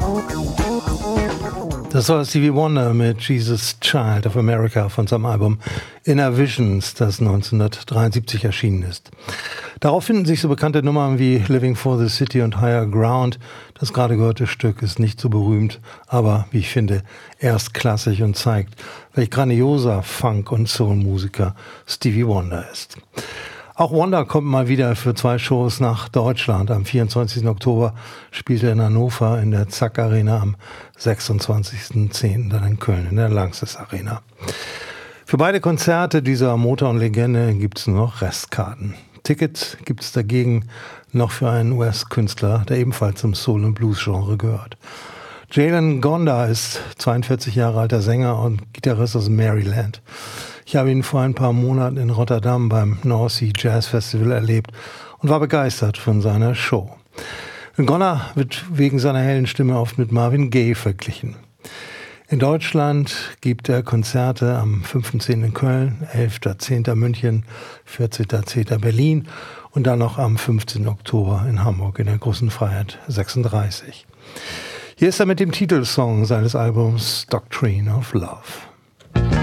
Das war Stevie Wonder mit Jesus Child of America von seinem Album Inner Visions, das 1973 erschienen ist. Darauf finden sich so bekannte Nummern wie Living for the City und Higher Ground. Das gerade gehörte Stück ist nicht so berühmt, aber wie ich finde, erstklassig und zeigt, welch grandioser Funk- und Soul-Musiker Stevie Wonder ist. Auch Wonder kommt mal wieder für 2 Shows nach Deutschland. Am 24. Oktober spielt er in Hannover in der Zack Arena, am 26.10. dann in Köln in der Lanxess Arena. Für beide Konzerte dieser Motown-Legende gibt es nur noch Restkarten. Tickets gibt es dagegen noch für einen US-Künstler, der ebenfalls zum Soul- und Blues-Genre gehört. Jalen Gonda ist 42 Jahre alter Sänger und Gitarrist aus Maryland. Ich habe ihn vor ein paar Monaten in Rotterdam beim North Sea Jazz Festival erlebt und war begeistert von seiner Show. Gonda wird wegen seiner hellen Stimme oft mit Marvin Gaye verglichen. In Deutschland gibt er Konzerte am 5.10. in Köln, 11.10. München, 14.10. Berlin und dann noch am 15. Oktober in Hamburg in der Großen Freiheit 36. Hier ist er mit dem Titelsong seines Albums Doctrine of Love.